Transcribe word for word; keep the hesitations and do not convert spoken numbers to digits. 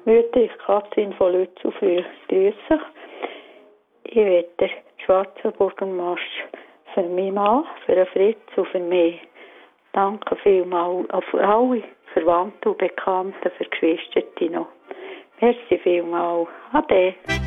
Mütter, Katrin von Lützelfeuer, grüße. Ich will den Schwarzenburger Marsch für meinen Mann, für den Fritz und für mich. Danke vielmals für alle Verwandten und Bekannten, für die Geschwister noch. Merci vielmals. Ade.